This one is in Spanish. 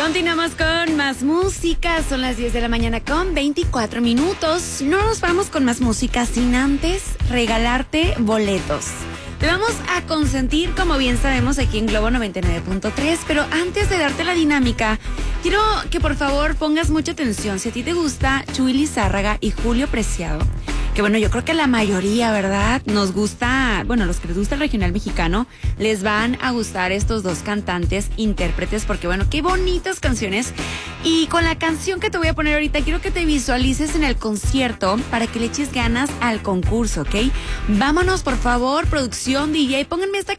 Continuamos con más música. Son las 10 de la mañana con 24 minutos. No nos vamos con más música sin antes regalarte boletos. Te vamos a consentir, como bien sabemos, aquí en Globo 99.3, pero antes de darte la dinámica, quiero que por favor pongas mucha atención. Si a ti te gusta Chuy Lizárraga y Julio Preciado, que bueno, yo creo que la mayoría, ¿verdad? Nos gusta, bueno, los que les gusta el regional mexicano, les van a gustar estos dos cantantes, intérpretes, porque bueno, qué bonitas canciones. Y con la canción que te voy a poner ahorita, quiero que te visualices en el concierto para que le eches ganas al concurso, ¿ok? Vámonos, por favor, producción, DJ, pónganme esta